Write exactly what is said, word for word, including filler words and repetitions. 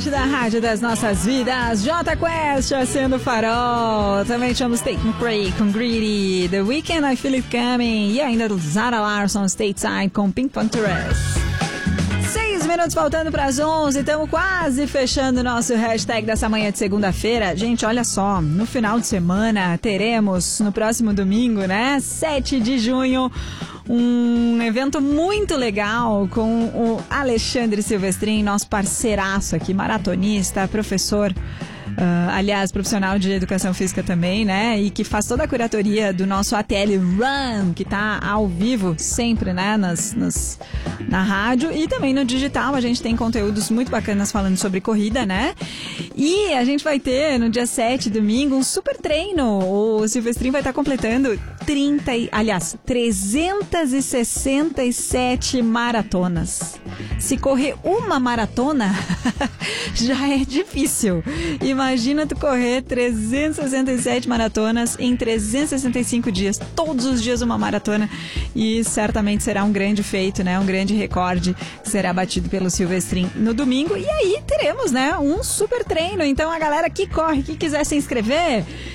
hit da rádio das nossas vidas, Jota Quest, sendo farol. Também chamamos Take Me Pray com Greedy, The Weeknd, I Feel It Coming, e ainda do Zara Larsson, Stateside com Pink Panthers. Seis minutos faltando para as onze, estamos quase fechando o nosso hashtag dessa manhã de segunda-feira. Gente, olha só, no final de semana teremos, no próximo domingo, né, sete de junho, um evento muito legal com o Alexandre Silvestrin, nosso parceiraço aqui, maratonista, professor, uh, aliás, profissional de educação física também, né? E que faz toda a curatoria do nosso A T L Run, que tá ao vivo sempre, né? Nas, nas, na rádio e também no digital. A gente tem conteúdos muito bacanas falando sobre corrida, né? E a gente vai ter no dia sete, domingo, um super treino. O Silvestrin vai estar completando trinta, aliás, trezentas e sessenta e sete maratonas. Se correr uma maratona, já é difícil. Imagina tu correr trezentas e sessenta e sete maratonas em trezentos e sessenta e cinco dias, todos os dias uma maratona, e certamente será um grande feito, né? Um grande recorde que será batido pelo Silvestrin no domingo. E aí teremos, né, um super treino. Então a galera que corre, que quiser se inscrever,